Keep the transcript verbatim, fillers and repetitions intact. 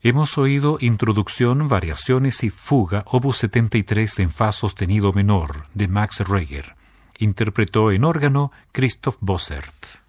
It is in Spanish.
Hemos oído Introducción, Variaciones y Fuga, opus setenta y tres en Fa sostenido menor, de Max Reger. Interpretó en órgano Christoph Bossert.